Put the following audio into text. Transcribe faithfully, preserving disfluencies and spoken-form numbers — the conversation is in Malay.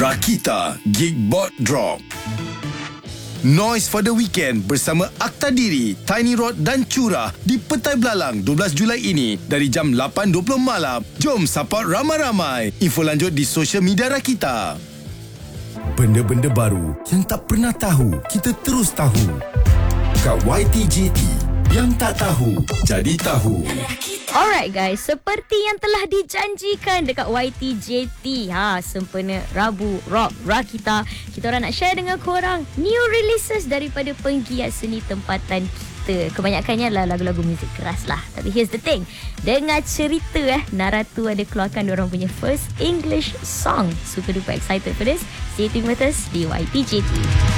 Rakita Geekbot Drop. Noise for the Weekend bersama Akta Diri, Tiny Rod dan Curah di Petai Belalang dua belas Julai ini dari jam lapan dua puluh malam. Jom support ramai-ramai. Info lanjut di sosial media Rakita. Benda-benda baru yang tak pernah tahu, kita terus tahu. Kat Y T J T, yang tak tahu, jadi tahu. Alright guys, seperti yang telah dijanjikan dekat Y T J T, ha, sempena Rabu Rock Rakita, kita orang nak share dengan korang new releases daripada penggiat seni tempatan kita. Kebanyakannya adalah lagu-lagu muzik keras lah. Tapi here's the thing, dengar cerita eh, Naratu ada keluarkan diorang punya first English song. Super duper excited for this. Stay tuned with us di Y T J T.